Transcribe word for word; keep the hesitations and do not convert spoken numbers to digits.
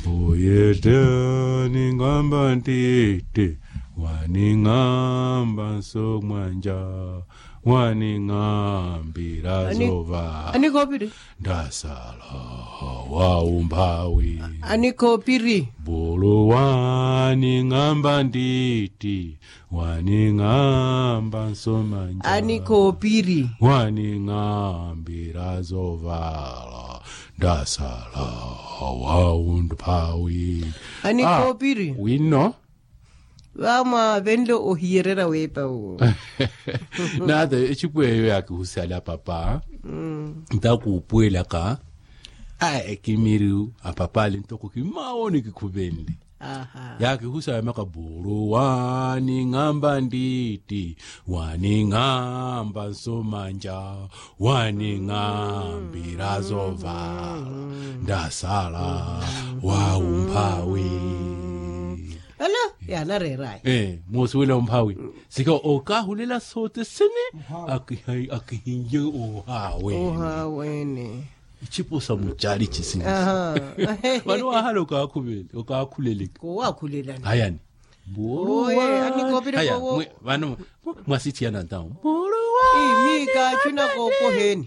Oyedani ngamba ntiti waningamba somwanja waningambira zova anikopiri ndasala waumpawi anikopiri bulu waningamba ntiti waningamba somwanja anikopiri waningambira zovala ndasala waumpawi anikopiri ah, wino vama venlo ohierera wepa o nada echipweyo yake husala papa mm. ntakupuela ka ae kimiru apapali ntoko kimaoni kikubende aha yake husala makaburu wani ngamba nditi wani ngamba somanja wani ngambira zova ndasala waumpawi ala yana rerai eh moswela umphawi sika okahulela sote sene akihai akihinje ohawe oha wene ichipo samujali chisini aha bano ahalo kakhubele okakhuleleka ko wakhulelana hayani bolo oye anikopiri haya ko bano mwasithi yana ntawo imika chuna ko koheni